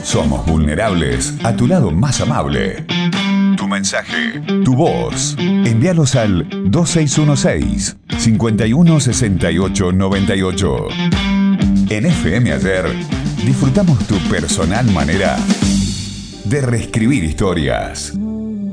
Somos vulnerables a tu lado más amable. Tu mensaje, tu voz. Envíalos al 2616-516898. En FM Ayer disfrutamos tu personal manera de reescribir historias.